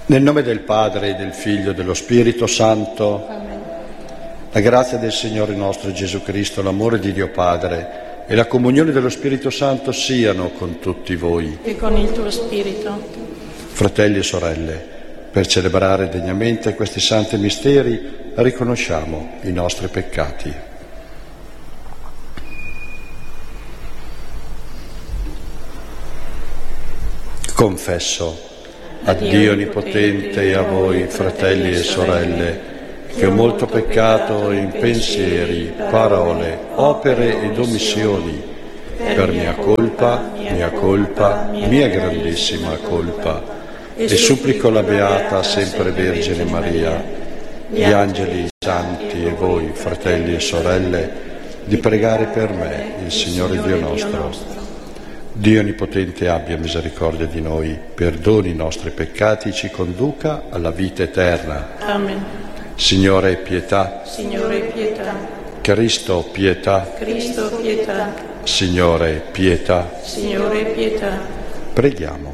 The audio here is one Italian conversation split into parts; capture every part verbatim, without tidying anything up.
Nel nome del Padre, del Figlio e dello Spirito Santo. Amen. La grazia del Signore nostro Gesù Cristo, l'amore di Dio Padre e la comunione dello Spirito Santo siano con tutti voi. E con il tuo spirito. Fratelli e sorelle, per celebrare degnamente questi santi misteri, riconosciamo i nostri peccati. Confesso a Dio Onnipotente e a voi, fratelli e sorelle, che ho molto peccato in pensieri, parole, opere ed omissioni, per mia colpa, mia colpa, mia grandissima colpa, e supplico la Beata Sempre Vergine Maria, gli angeli, i santi e voi, fratelli e sorelle, di pregare per me, il Signore Dio nostro. Dio Onnipotente abbia misericordia di noi, perdoni i nostri peccati e ci conduca alla vita eterna. Amen. Signore, pietà. Signore, pietà. Cristo, pietà. Cristo, pietà. Signore, pietà. Signore, pietà. Preghiamo.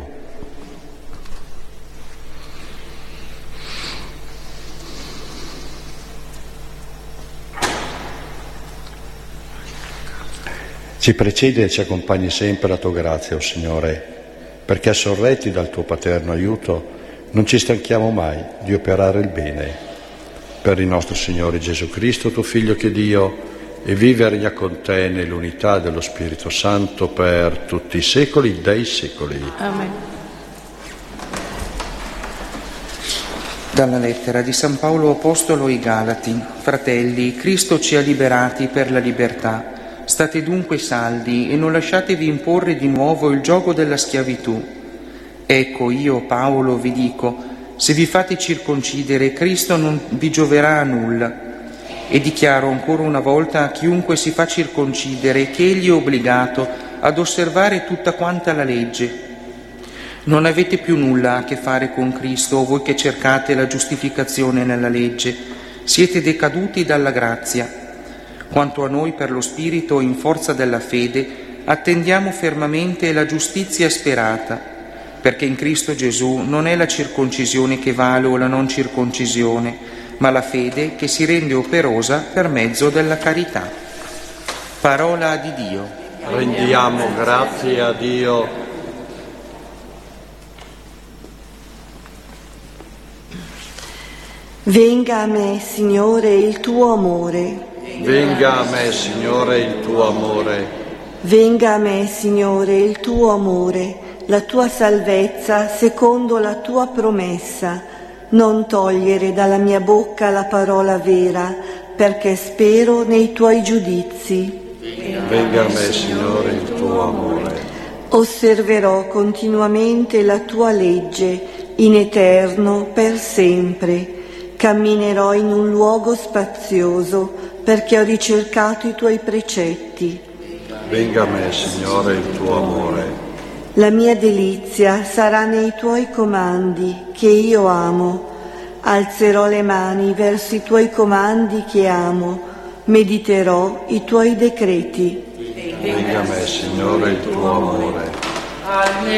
Ci precede e ci accompagni sempre la tua grazia, o oh Signore, perché sorretti dal tuo paterno aiuto non ci stanchiamo mai di operare il bene. Per il nostro Signore Gesù Cristo, tuo Figlio che è Dio, e vive e regna con te nell'unità dello Spirito Santo per tutti i secoli dei secoli. Amen. Dalla lettera di San Paolo Apostolo ai Galati. Fratelli, Cristo ci ha liberati per la libertà. State dunque saldi e non lasciatevi imporre di nuovo il giogo della schiavitù. Ecco, io, Paolo, vi dico, se vi fate circoncidere, Cristo non vi gioverà a nulla. E dichiaro ancora una volta a chiunque si fa circoncidere che egli è obbligato ad osservare tutta quanta la legge. Non avete più nulla a che fare con Cristo, voi che cercate la giustificazione nella legge. Siete decaduti dalla grazia. Quanto a noi, per lo Spirito, in forza della fede, attendiamo fermamente la giustizia sperata, perché in Cristo Gesù non è la circoncisione che vale o la non circoncisione, ma la fede che si rende operosa per mezzo della carità. Parola di Dio. Rendiamo grazie a Dio. Venga a me, Signore, il tuo amore. Venga a me, Signore, il tuo amore. Venga a me, Signore, il tuo amore, la tua salvezza secondo la tua promessa. Non togliere dalla mia bocca la parola vera, perché spero nei tuoi giudizi. Venga a me, Signore, il tuo amore. Osserverò continuamente la tua legge, in eterno, per sempre. Camminerò in un luogo spazioso, perché ho ricercato i tuoi precetti. Venga a me, Signore, il tuo amore. La mia delizia sarà nei tuoi comandi, che io amo. Alzerò le mani verso i tuoi comandi che amo. Mediterò i tuoi decreti. Venga a me, Signore, il tuo amore.